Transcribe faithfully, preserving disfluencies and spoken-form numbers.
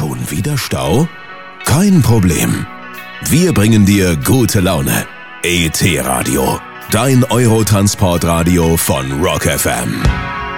Schon wieder Stau? Kein Problem. Wir bringen dir gute Laune. E T Radio, dein Eurotransportradio von Rock F M.